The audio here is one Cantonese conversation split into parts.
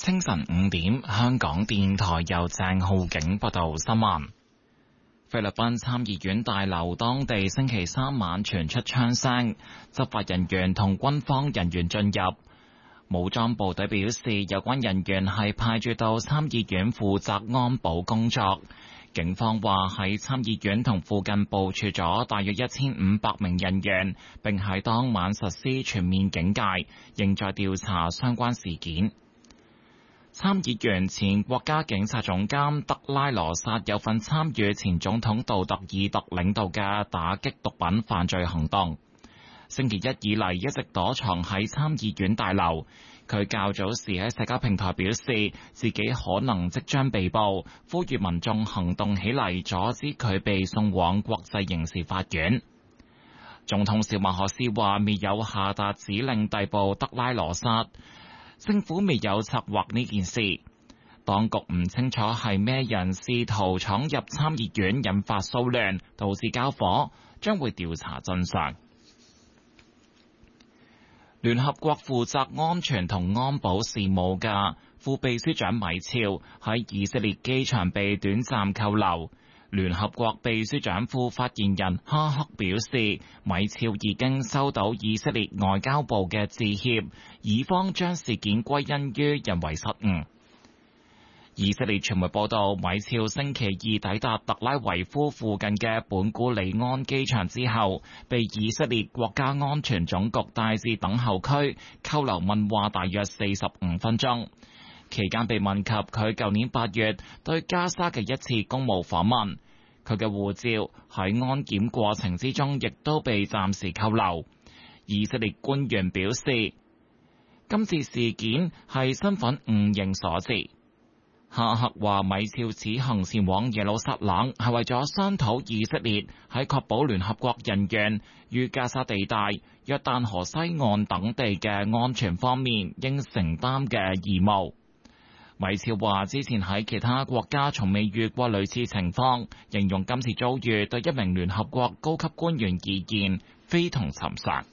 清晨5點，香港電台由鄭浩景報道新聞。菲律賓參議院大樓當地星期三晚傳出槍聲，執法人員同軍方人員進入。武裝部隊表示，有關人員係派駐到參議院負責安保工作。警方話喺參議院同附近部署咗大約1500名人員，並喺當晚實施全面警戒，仍在調查相關事件。參議員前國家警察總監德拉羅薩有份參與前總統杜特爾特領導嘅打擊毒品犯罪行動。星期一以嚟一直躲藏喺參議院大樓。佢較早時喺社交平台表示，自己可能即將被捕，呼籲民眾行動起嚟，阻止佢被送往國際刑事法院。總統小馬可斯話未有下達指令逮捕德拉羅薩。政府未有策劃呢件事，當局唔清楚係咩人試圖闖入參議院引發騷亂，導致交火，將會調查真相。聯合國負責安全同安保事務嘅副秘書長米肖喺以色列機場被短暫扣留。聯合國秘書長副發言人哈克表示，米肖已經收到以色列外交部嘅致歉，以方將事件歸因於人為失誤。以色列傳媒報道，米肖星期二抵達特拉維夫附近嘅本古里安機場之後，被以色列國家安全總局帶至等候區扣留問話大約45分鐘。期間被問及佢舊年8月對加沙嘅一次公務訪問，佢嘅護照喺安檢過程之中亦都被暫時扣留。以色列官員表示，今次事件係身份誤認所致。哈克話，米肖此行前往耶路撒冷係為咗商討以色列喺確保聯合國人員於加沙地帶、約旦河西岸等地嘅安全方面應承擔嘅義務。米肖話，之前喺其他國家從未遇過類似情況，形容今次遭遇對一名聯合國高級官員而言非同尋常。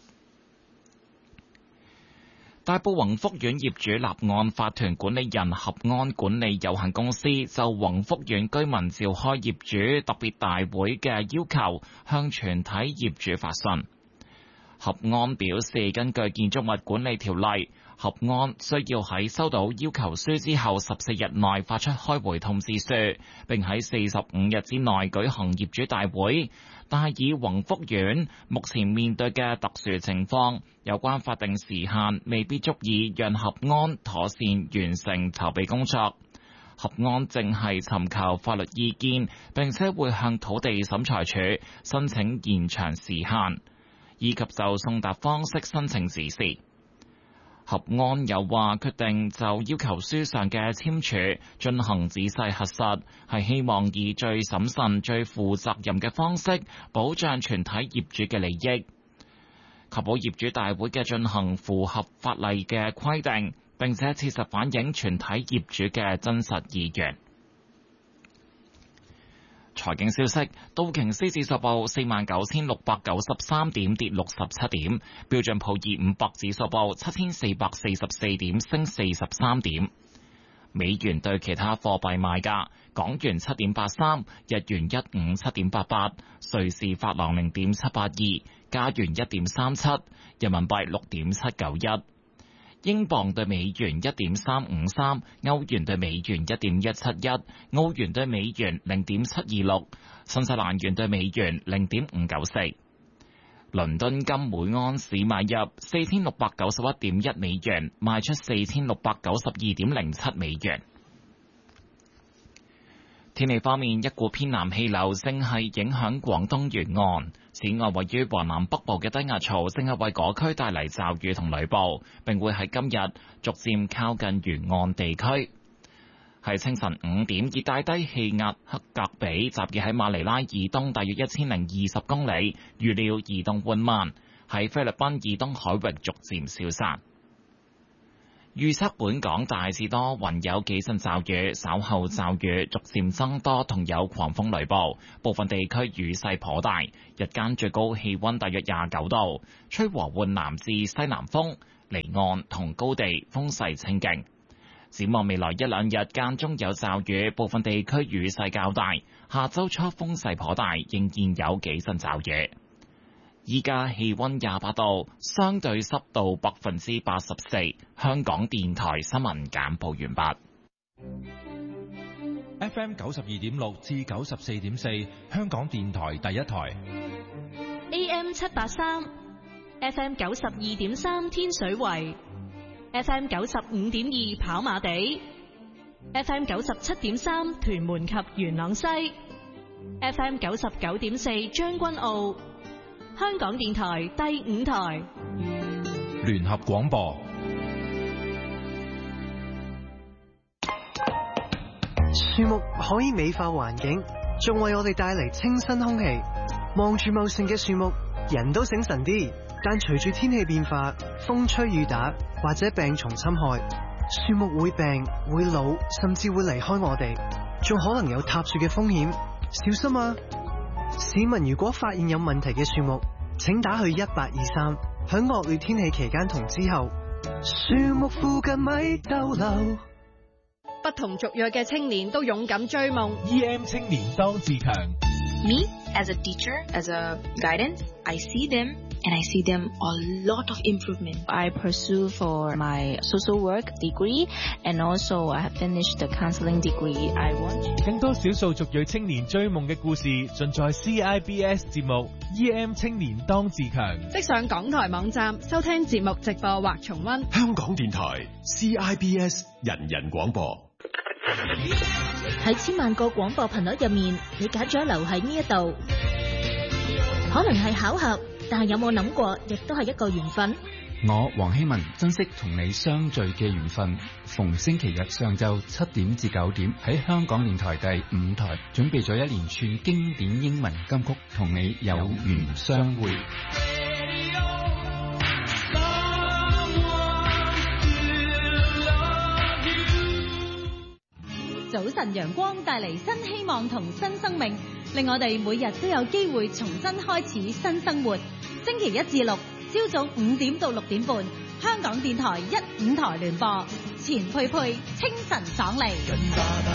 大埔宏福苑業主立案法團管理人合安管理有限公司就宏福苑居民召開業主特別大會嘅要求，向全體業主發信。合安表示，根據建築物管理條例，合安需要喺收到要求書之後14日內發出開回通知書，並喺45日之內舉行業主大會。但係以宏福苑目前面對嘅特殊情況，有關法定時限未必足以讓合安妥善完成籌備工作。合安正係尋求法律意見，並且會向土地審裁處申請延長時限，以及就送達方式申請指示。合安又話決定就要求書上嘅簽署進行仔細核實，係希望以最審慎、最負責任嘅方式保障全體業主嘅利益，確保業主大會嘅進行符合法例嘅規定，並且切實反映全體業主嘅真實意願。財經消息，道瓊斯指數報49,693點，跌67點；標準普爾500指數報7,444點，升43點。美元對其他貨幣賣價：港元7.83，日元157.88，瑞士法郎0.782，加元1.37，人民幣6.791。英鎊對美元1.353，歐元對美元1.171，澳元對美元0.726，新西蘭元對美元0.594。倫敦金每安士買入4691.1美元，賣出4692.07美元。天氣方面，一股偏南氣流正係影響廣東沿岸。此外，位於華南北部嘅低壓槽正係為嗰區帶嚟驟雨同雷暴，並會喺今日逐漸靠近沿岸地區。喺清晨5點，熱帶低氣壓克格比集結喺馬尼拉以東大約1020公里，預料移動緩慢，喺菲律賓以東海域逐漸消散。預測本港大致多雲，有幾陣驟雨，稍後驟雨逐漸增多，同有狂風雷暴，部分地區雨勢頗大。日間最高氣溫大約29度，吹和緩南至西南風，離岸同高地風勢清勁。 展望未來一兩日間中有驟雨，部分地區雨勢較大。下周初風勢頗大，仍然有幾陣驟雨。依家氣溫28度，相對濕度84%。香港電台新聞簡報完畢。 FM 92.6至94.4，香港電台第一台。 AM 783 ，FM 92.3天水圍，FM 95.2跑馬地，FM 97.3屯門及元朗西，FM 99.4將軍澳。香港電台第5台聯合廣播。 樹木可以美化環境，仲為我哋帶嚟清新空氣。望住茂盛嘅樹木，人都醒神啲。但隨住天氣變化，風吹雨打或者病蟲侵害，樹木會病、會老，甚至會離開我哋，仲可能有塌樹嘅風險。小心啊！市民如果發現有問題嘅樹木，請打去1823。響惡劣天氣期間同之後，樹木附近咪逗留。 不同族裔嘅青年都勇敢追夢。 EM 青年當自強。 Me as a teacher, as a guidance, I see them and I see them a lot of improvement. I pursue for my social work degree and also I have finished the counseling degree. I want 更多少數族裔青年追夢嘅故事，盡在 CIBS 節目 EM 青年當自強。 即上港台網站收聽節目直播或重溫。 香港電台 CIBS 人人廣播。 喺千萬個廣播頻率入面，你揀咗留喺呢一度，可能係巧合，但係有冇諗過，亦都係一個緣分。 我黃希文珍惜同你相聚嘅緣分，逢星期日上晝7點至9點喺香港電台第5台準備咗一連串經典英文金曲，同你有緣相會。 早晨陽光帶嚟新希望同新生命，令我哋每日都有機會重新開始新生活。星期1至6朝早5點到6點半，香港電台1、5台聯播，錢佩佩清晨爽利。